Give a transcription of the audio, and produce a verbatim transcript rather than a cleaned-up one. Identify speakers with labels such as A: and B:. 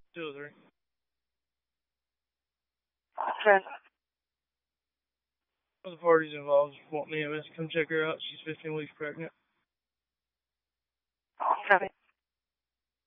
A: Two or three.
B: Okay.
A: One of the parties involved want me to come check her out. She's fifteen weeks pregnant.
B: Okay.